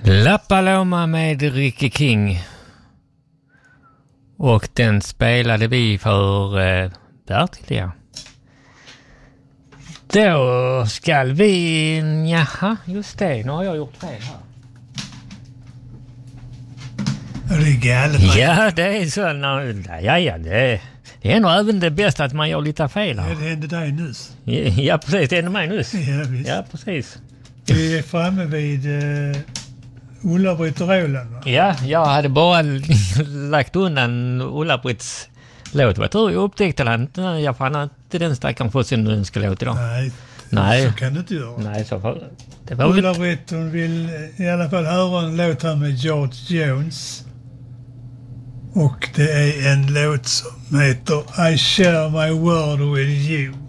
La Paloma med Ricky King. Och den spelade vi för Bertil, ja. Då ska vi... Jaha, just det. Nu har jag gjort fel här. Det är galet. Ja, det är så. Ja, det är nog även det bästa att man gör lite fel här. Ja, det hände dig nyss. Ja, precis. Det hände mig nyss. Ja, visst. Ja, precis. Vi är framme vid Ulla-Britt och Roland, va? Ja, jag hade bara lagt undan Ulla-Britts låt. Jag tror jag upptäckte den. Jag fann inte den stackaren få sin önskelåt idag. Nej. Så kan du inte göra. Nej, så det var Ulla-Britt, hon vill i alla fall höra en låt här med George Jones. Och det är en låt som heter I Share My World With You.